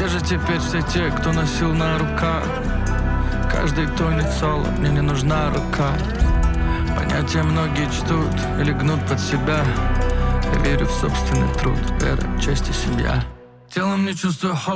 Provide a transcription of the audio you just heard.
Где же теперь все те, кто носил на руках? Каждый тонет соло, мне не нужна рука. Понятия многие чтут или гнут под себя. Я верю в собственный труд, вера, честь и семья. Телом не чувствую холод.